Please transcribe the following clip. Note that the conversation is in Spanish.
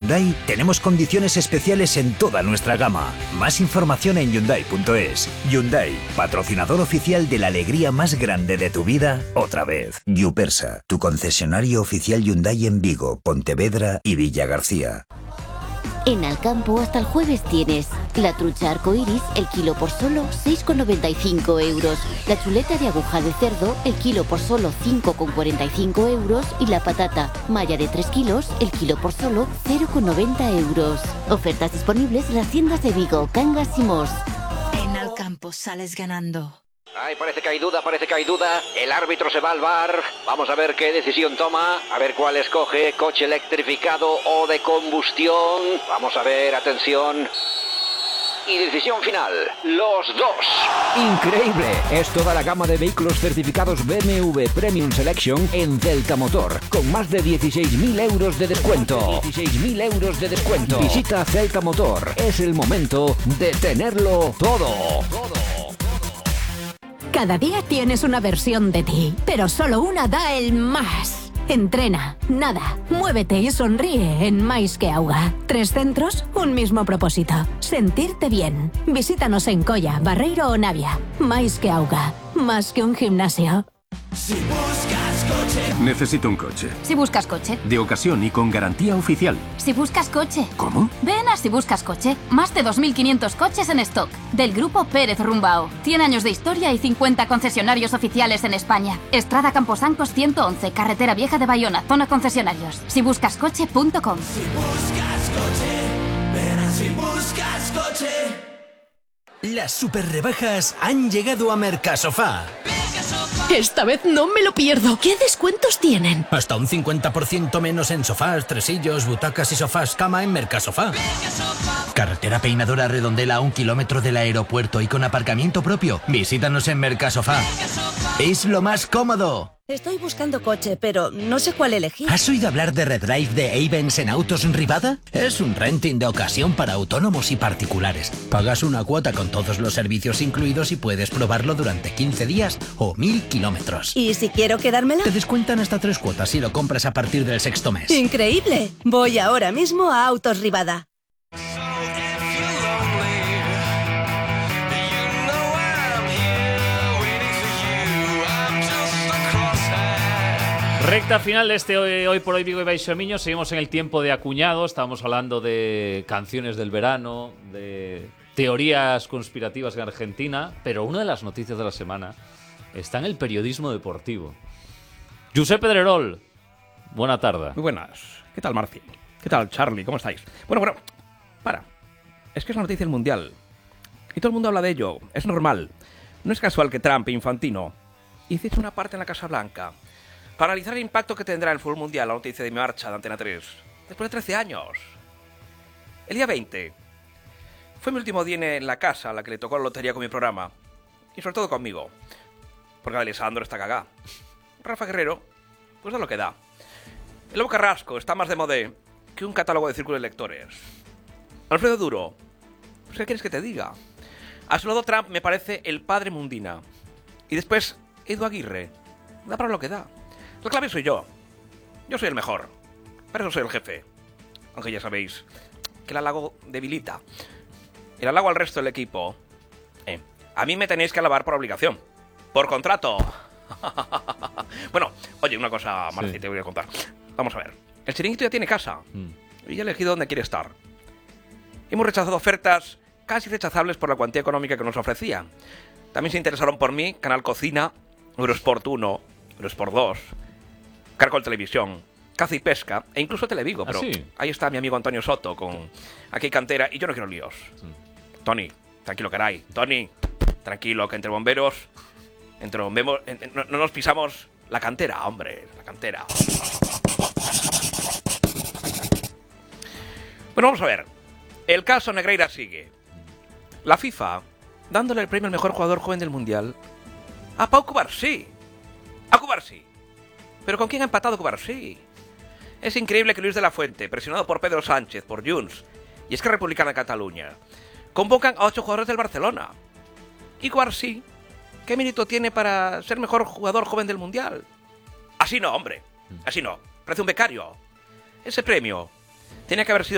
Hyundai tenemos condiciones especiales en toda nuestra gama. Más información en Hyundai.es. Hyundai, patrocinador oficial de la alegría más grande de tu vida, otra vez. Yupersa, tu concesionario oficial Hyundai en Vigo, Pontevedra y Villagarcía. En Alcampo hasta el jueves tienes la trucha arcoiris, el kilo por solo 6,95 euros. La chuleta de aguja de cerdo, el kilo por solo 5,45 euros. Y la patata malla de 3 kilos, el kilo por solo 0,90 euros. Ofertas disponibles en las tiendas de Vigo, Cangas y Mos. En Alcampo sales ganando. Ay, parece que hay duda. El árbitro se va al VAR. Vamos a ver qué decisión toma. A ver cuál escoge. Coche electrificado o de combustión. Vamos a ver, atención. Y decisión final. Los dos. ¡Increíble! Es toda la gama de vehículos certificados BMW Premium Selection en Celta Motor, con más de 16.000 euros de descuento. 16.000 euros de descuento. Visita Celta Motor. Es el momento de tenerlo todo. Cada día tienes una versión de ti, pero solo una da el más. Entrena, nada, muévete y sonríe en Mais que Auga. 3 centros, un mismo propósito. Sentirte bien. Visítanos en Colla, Barreiro o Navia. Mais que Auga. Más que un gimnasio. Si buscas coche. Necesito un coche. Si buscas coche. De ocasión y con garantía oficial. Si buscas coche. ¿Cómo? Ven a Si buscas coche. Más de 2.500 coches en stock. Del grupo Pérez Rumbao. 100 años de historia y 50 concesionarios oficiales en España. Estrada Camposancos 111, Carretera Vieja de Bayona, zona concesionarios. Sibuscascoche.com. Si buscas coche. Ven a Si buscas coche. Las super rebajas han llegado a Mercasofá. Esta vez no me lo pierdo. ¿Qué descuentos tienen? Hasta un 50% menos en sofás, tresillos, butacas y sofás cama en Mercasofá. Carretera Peinadora Redondela a 1 kilómetro del aeropuerto y con aparcamiento propio. Visítanos en Mercasofá. Es lo más cómodo. Estoy buscando coche, pero no sé cuál elegir. ¿Has oído hablar de Redrive de Avens en Autos Rivada? Es un renting de ocasión para autónomos y particulares. Pagas una cuota con todos los servicios incluidos y puedes probarlo durante 15 días o 1.000 kilómetros. ¿Y si quiero quedármela? Te descuentan hasta 3 cuotas si lo compras a partir del 6º mes. ¡Increíble! Voy ahora mismo a Autos Rivada. Recta final de este hoy por hoy Vigo y Baixo. Seguimos en el tiempo de acuñado. Estábamos hablando de canciones del verano, de teorías conspirativas en Argentina, pero una de las noticias de la semana está en el periodismo deportivo. Josep Pedrerol, buena tarde. Muy buenas. ¿Qué tal, Marci? ¿Qué tal, Charlie? ¿Cómo estáis? Bueno, para. Es que es la noticia del Mundial. Y todo el mundo habla de ello. Es normal. No es casual que Trump e Infantino hiciese una parte en la Casa Blanca para analizar el impacto que tendrá en el fútbol mundial la noticia de Mi Marcha de Antena 3, después de 13 años. El día 20 fue mi último día en la casa a la que le tocó la lotería con mi programa, y sobre todo conmigo, porque Alessandro está cagá. Rafa Guerrero, pues da lo que da. El Lobo Carrasco está más de modé que un catálogo de círculos de lectores. Alfredo Duro, pues ¿qué quieres que te diga? A su lado Trump me parece el padre Mundina, y después Edu Aguirre, da para lo que da. La clave soy yo. Yo soy el mejor. Para eso soy el jefe. Aunque ya sabéis que el halago debilita. El halago al resto del equipo. A mí me tenéis que alabar por obligación. Por contrato. Bueno, oye, una cosa, Marci, te voy a contar. Vamos a ver. El chiringuito ya tiene casa. Y ya he elegido dónde quiere estar. Hemos rechazado ofertas casi rechazables por la cuantía económica que nos ofrecían. También se interesaron por mí Canal Cocina, Eurosport 1, Eurosport 2... Caracol Televisión, Caza y Pesca e incluso Televigo, pero ahí está mi amigo Antonio Soto con Aquí hay Cantera y yo no quiero líos. Tony, tranquilo caray, Tony, tranquilo, que entre bomberos no nos pisamos la cantera, hombre, la cantera. Bueno, vamos a ver, el caso Negreira sigue. La FIFA dándole el premio al mejor jugador joven del Mundial a Pau Cubarsí. A Cubarsí. ¿Pero con quién ha empatado Cubarsí? Es increíble que Luis de la Fuente, presionado por Pedro Sánchez, por Junts y Esquerra Republicana de Cataluña, convocan a 8 jugadores del Barcelona. ¿Y Cubarsí qué mérito tiene para ser mejor jugador joven del Mundial? Así no, hombre. Así no. Parece un becario. Ese premio tenía que haber sido